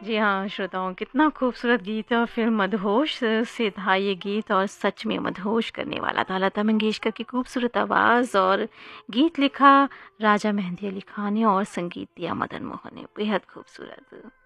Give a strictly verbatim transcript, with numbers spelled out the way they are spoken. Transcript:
जी हाँ, श्रोताओं कितना खूबसूरत गीत है और फ़िल्म मदहोश से था ये गीत और सच में मदहोश करने वाला था। लता मंगेशकर की खूबसूरत आवाज़ और गीत लिखा राजा मेहंदी अली खान ने और संगीत दिया मदन मोहन ने, बेहद खूबसूरत।